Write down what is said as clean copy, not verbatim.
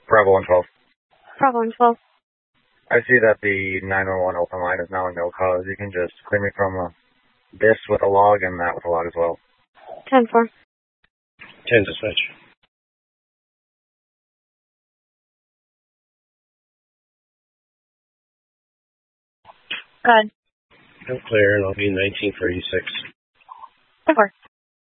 Bravo 112. Bravo 112. I see that the 911 open line is now a no cause. You can just clear me from this with a log and that with a log as well. 10-4. 10 dispatch. Good. I'm clear, and I'll be 19 for 86. 4.